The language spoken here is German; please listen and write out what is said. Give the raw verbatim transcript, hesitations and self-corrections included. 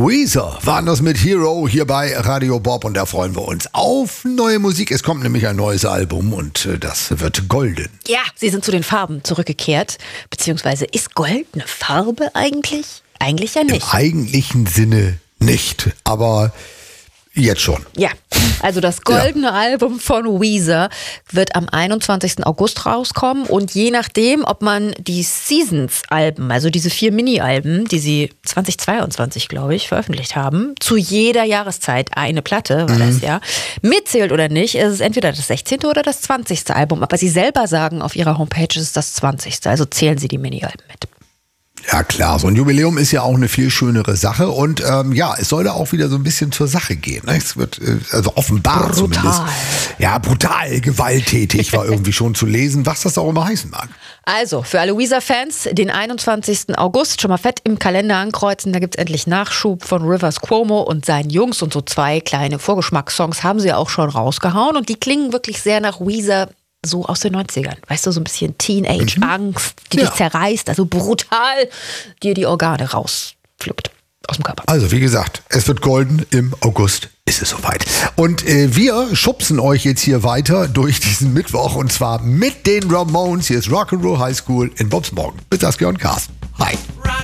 Weezer waren das mit Hero hier bei Radio Bob und da freuen wir uns auf neue Musik. Es kommt nämlich ein neues Album und äh, das wird golden. Ja, sie sind zu den Farben zurückgekehrt. Beziehungsweise ist Gold eine Farbe eigentlich? Eigentlich ja nicht. Im eigentlichen Sinne nicht, aber jetzt schon. Ja, also das goldene ja. Album von Weezer wird am einundzwanzigsten August rauskommen und je nachdem, ob man die Seasons-Alben, also diese vier Mini-Alben, die sie zweitausendzweiundzwanzig, glaube ich, veröffentlicht haben, zu jeder Jahreszeit eine Platte, war mhm. das ja, mitzählt oder nicht, ist es entweder das sechzehnte oder das zwanzigste Album, aber sie selber sagen auf ihrer Homepage, es ist das zwanzigste, also zählen sie die Mini-Alben mit. Ja klar, so ein Jubiläum ist ja auch eine viel schönere Sache und ähm, ja, es soll da auch wieder so ein bisschen zur Sache gehen. Ne? Es wird äh, also offenbar brutal. Zumindest. Ja, brutal, gewalttätig war irgendwie schon zu lesen, was das auch immer heißen mag. Also, für alle Weezer-Fans, den einundzwanzigsten August schon mal fett im Kalender ankreuzen, da gibt's endlich Nachschub von Rivers Cuomo und seinen Jungs und so zwei kleine Vorgeschmackssongs haben sie auch schon rausgehauen und die klingen wirklich sehr nach Weezer, so aus den neunzigern. Weißt du, so ein bisschen Teenage-Angst, die ja. dich zerreißt, also brutal dir die Organe rauspflückt aus dem Körper. Also, wie gesagt, es wird golden. Im August ist es soweit. Und äh, wir schubsen euch jetzt hier weiter durch diesen Mittwoch und zwar mit den Ramones. Hier ist Rock'n'Roll High School in Bobs Morgen. Mit Saskia und Carsten. Hi.